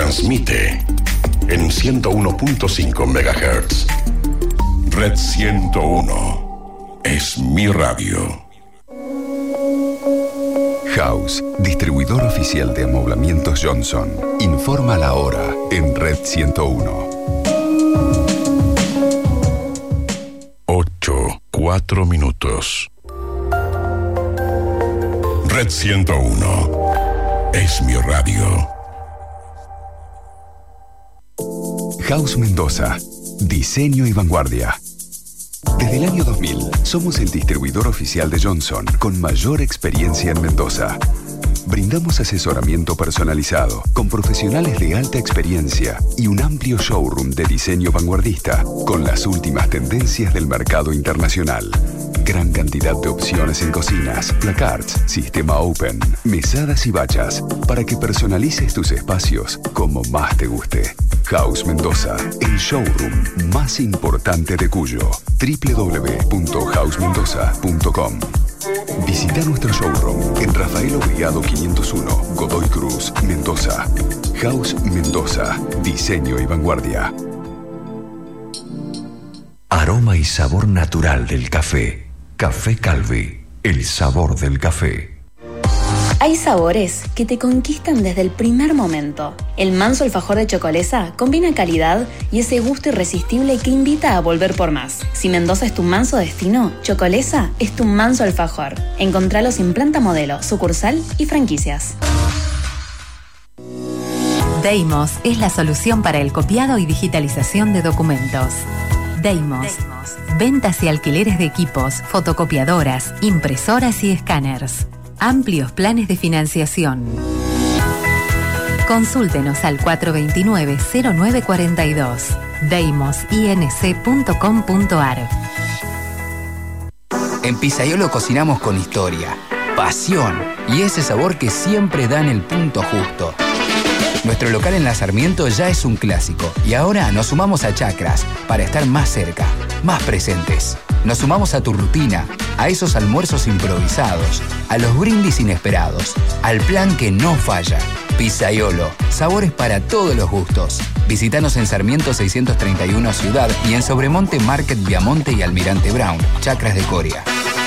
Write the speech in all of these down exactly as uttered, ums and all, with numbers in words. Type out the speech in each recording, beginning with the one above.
Transmite en ciento uno punto cinco megahertz. Red ciento uno es mi radio. House, distribuidor oficial de amoblamientos Johnson. Informa la hora en Red ciento uno. Ocho, cuatro minutos. Red ciento uno es mi radio. House Mendoza. Diseño y vanguardia. Desde el año dos mil, somos el distribuidor oficial de Johnson con mayor experiencia en Mendoza. Brindamos asesoramiento personalizado con profesionales de alta experiencia y un amplio showroom de diseño vanguardista con las últimas tendencias del mercado internacional. Gran cantidad de opciones en cocinas, placards, sistema open, mesadas y bachas para que personalices tus espacios como más te guste. House Mendoza, el showroom más importante de Cuyo. doble u doble u doble u punto house mendoza punto com. Visita nuestro showroom en Rafael Obligado quinientos uno, Godoy Cruz, Mendoza. House Mendoza, diseño y vanguardia. Aroma y sabor natural del café. Café Calvi, el sabor del café. Hay sabores que te conquistan desde el primer momento. El manso alfajor de Chocolesa combina calidad y ese gusto irresistible que invita a volver por más. Si Mendoza es tu manso destino, Chocolesa es tu manso alfajor. Encontralos en planta modelo, sucursal y franquicias. Deimos es la solución para el copiado y digitalización de documentos. Deimos. Ventas y alquileres de equipos, fotocopiadoras, impresoras y escáneres. Amplios planes de financiación. Consúltenos al cuatro dos nueve, cero nueve cuatro dos. deimos inc punto com punto ar. En Pizzaiolo cocinamos con historia, pasión y ese sabor que siempre da en el punto justo. Nuestro local en La Sarmiento ya es un clásico y ahora nos sumamos a Chacras para estar más cerca, más presentes. Nos sumamos a tu rutina, a esos almuerzos improvisados, a los brindis inesperados, al plan que no falla. Pizzaiolo, sabores para todos los gustos. Visítanos en Sarmiento seiscientos treinta y uno Ciudad y en Sobremonte Market Viamonte y Almirante Brown, Chacras de Coria.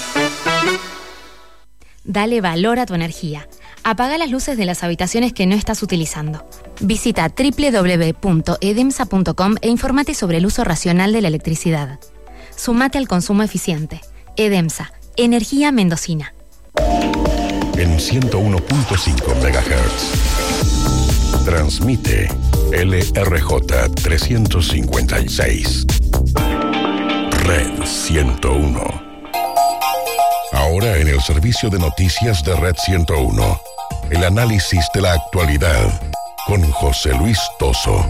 Dale valor a tu energía. Apaga las luces de las habitaciones que no estás utilizando. Visita doble u doble u doble u punto edemsa punto com e infórmate sobre el uso racional de la electricidad. Sumate al consumo eficiente. Edemsa, energía mendocina. En ciento uno punto cinco megahertz. Transmite L R J trescientos cincuenta y seis. Red ciento uno. Ahora en el servicio de noticias de Red ciento uno. El análisis de la actualidad con José Luis Toso.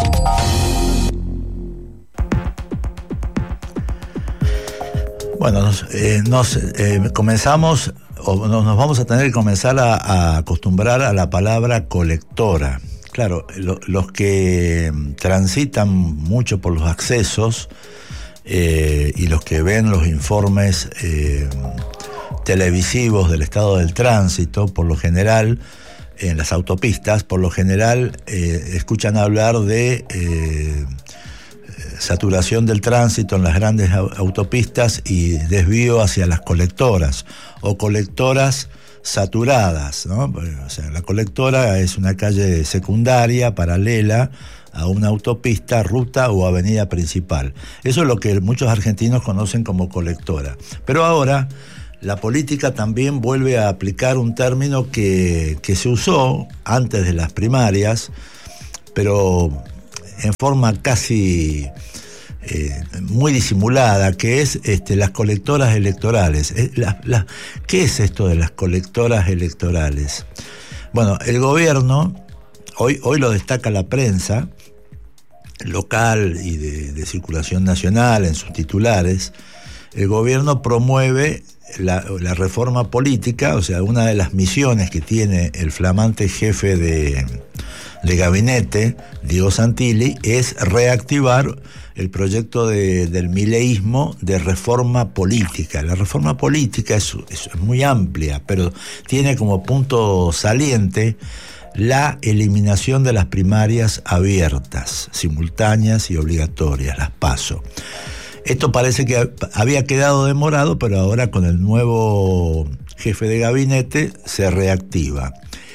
Bueno, nos, eh, nos eh, comenzamos, o nos, nos vamos a tener que comenzar a, a acostumbrar a la palabra colectora. Claro, lo, los que transitan mucho por los accesos eh, y los que ven los informes eh, televisivos del estado del tránsito, por lo general, en las autopistas, por lo general eh, escuchan hablar de eh, saturación del tránsito en las grandes autopistas y desvío hacia las colectoras o colectoras saturadas, ¿no? O sea, la colectora es una calle secundaria paralela a una autopista, ruta o avenida principal. Eso es lo que muchos argentinos conocen como colectora. Pero ahora la política también vuelve a aplicar un término que, que se usó antes de las primarias, pero en forma casi eh, muy disimulada, que es este, las colectoras electorales. Eh, la, la, ¿Qué es esto de las colectoras electorales? Bueno, el gobierno, hoy, hoy lo destaca la prensa local y de, de circulación nacional en sus titulares, el gobierno promueve La, la reforma política, o sea, una de las misiones que tiene el flamante jefe de, de gabinete, Diego Santilli, es reactivar el proyecto de, del mileísmo de reforma política. La reforma política es, es muy amplia, pero tiene como punto saliente la eliminación de las primarias abiertas, simultáneas y obligatorias, las PASO. Esto parece que había quedado demorado, pero ahora con el nuevo jefe de gabinete se reactiva.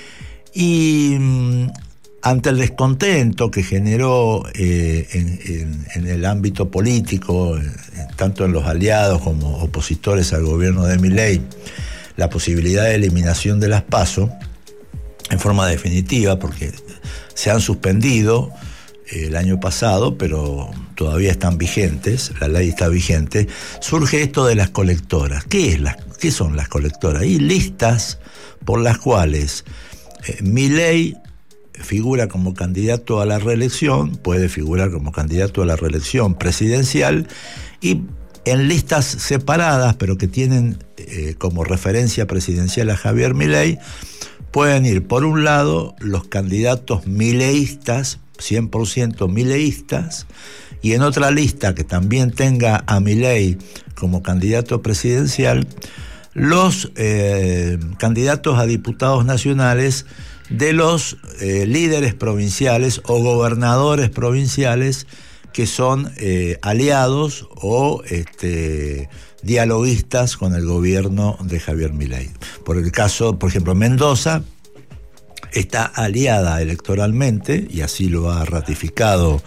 Y ante el descontento que generó eh, en, en, en el ámbito político, eh, tanto en los aliados como opositores al gobierno de Milei, la posibilidad de eliminación de las PASO en forma definitiva, porque se han suspendido eh, el año pasado, pero todavía están vigentes, la ley está vigente, surge esto de las colectoras. ¿Qué es la, qué son las colectoras? Y listas por las cuales eh, Milei figura como candidato a la reelección, puede figurar como candidato a la reelección presidencial, y en listas separadas, pero que tienen eh, como referencia presidencial a Javier Milei, pueden ir, por un lado, los candidatos mileístas, cien por ciento mileístas, y en otra lista que también tenga a Milei como candidato presidencial, los eh, candidatos a diputados nacionales de los eh, líderes provinciales o gobernadores provinciales que son eh, aliados o este, dialoguistas con el gobierno de Javier Milei. Por el caso, por ejemplo, Mendoza está aliada electoralmente, y así lo ha ratificado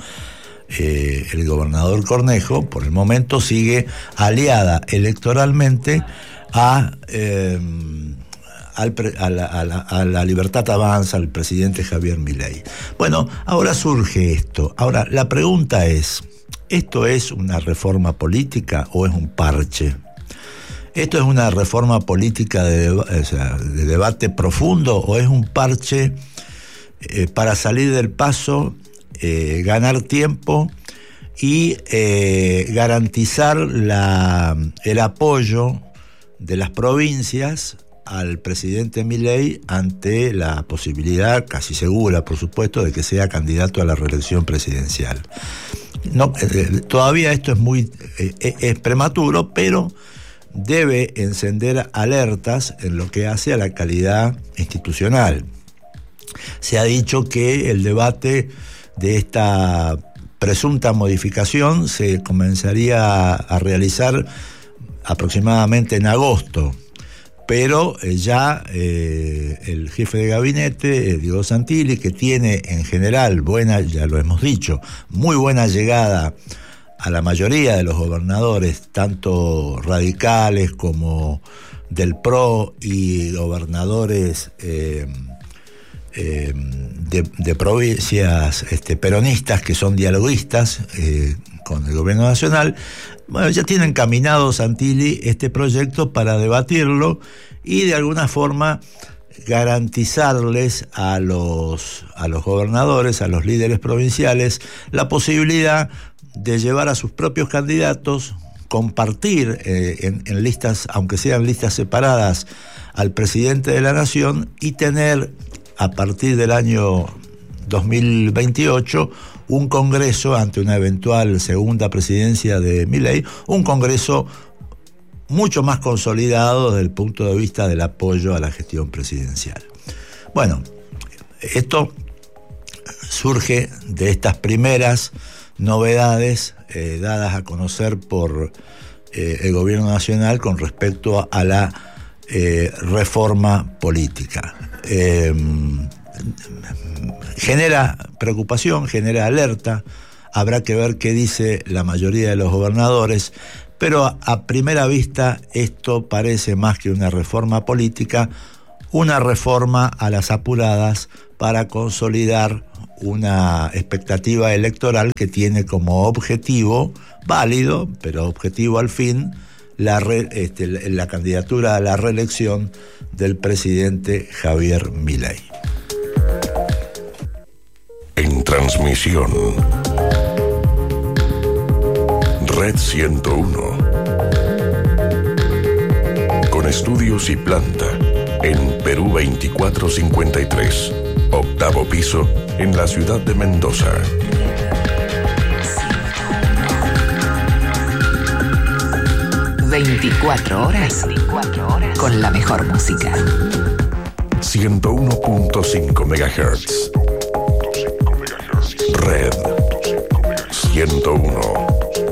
eh, el gobernador Cornejo. Por el momento sigue aliada electoralmente a... Eh, Al pre, a, la, a, la, a la Libertad Avanza, al presidente Javier Milei. Bueno, ahora surge esto. Ahora, la pregunta es, ¿esto es una reforma política o es un parche? ¿Esto es una reforma política de, o sea, de debate profundo o es un parche eh, para salir del paso, eh, ganar tiempo y eh, garantizar la, el apoyo de las provincias al presidente Milei ante la posibilidad, casi segura por supuesto, de que sea candidato a la reelección presidencial? No, eh, todavía esto es muy eh, es prematuro, pero debe encender alertas en lo que hace a la calidad institucional. Se ha dicho que el debate de esta presunta modificación se comenzaría a realizar aproximadamente en agosto. Pero eh, ya eh, el jefe de gabinete, eh, Diego Santilli, que tiene en general buena, ya lo hemos dicho, muy buena llegada a la mayoría de los gobernadores, tanto radicales como del P R O y gobernadores eh, eh, de, de provincias este, peronistas que son dialoguistas eh, con el gobierno nacional. Bueno, ya tienen encaminado Santilli este proyecto para debatirlo y de alguna forma garantizarles a los, a los gobernadores, a los líderes provinciales, la posibilidad de llevar a sus propios candidatos, compartir eh, en, en listas, aunque sean listas separadas, al presidente de la Nación y tener a partir del año dos mil veintiocho un congreso, ante una eventual segunda presidencia de Milei, un congreso mucho más consolidado desde el punto de vista del apoyo a la gestión presidencial. Bueno, esto surge de estas primeras novedades eh, dadas a conocer por eh, el gobierno nacional con respecto a la eh, reforma política. Eh, genera preocupación, genera alerta, habrá que ver qué dice la mayoría de los gobernadores, pero a, a primera vista esto parece más que una reforma política, una reforma a las apuradas para consolidar una expectativa electoral que tiene como objetivo, válido, pero objetivo al fin, la, re, este, la candidatura a la reelección del presidente Javier Milei. En transmisión, Red ciento uno, con estudios y planta en Perú veinticuatro cincuenta y tres, octavo piso, en la ciudad de Mendoza. veinticuatro horas con la mejor música. ciento uno punto cinco megahertz. Red ciento uno.